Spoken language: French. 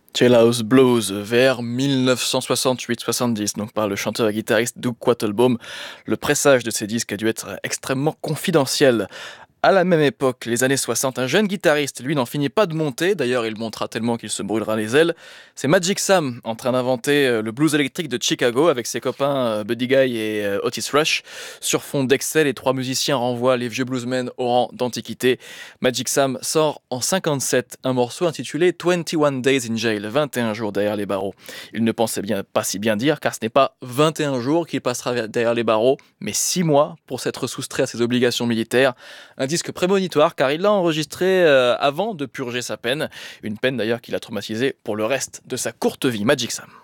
Jailhouse Blues vers 1968-70, donc par le chanteur et guitariste Doug Quattlebaum. Le pressage de ces disques a dû être extrêmement confidentiel. À la même époque, les années 60, un jeune guitariste, lui, n'en finit pas de monter. D'ailleurs, il montera tellement qu'il se brûlera les ailes. C'est Magic Sam, en train d'inventer le blues électrique de Chicago avec ses copains Buddy Guy et Otis Rush. Sur fond d'Excel, les trois musiciens renvoient les vieux bluesmen au rang d'antiquité. Magic Sam sort en 57 un morceau intitulé 21 Days in Jail, 21 jours derrière les barreaux. Il ne pensait bien pas si bien dire, car ce n'est pas 21 jours qu'il passera derrière les barreaux, mais 6 mois pour s'être soustrait à ses obligations militaires. Un disque prémonitoire car il l'a enregistré avant de purger sa peine. Une peine d'ailleurs qui l'a traumatisé pour le reste de sa courte vie. Magic Sam.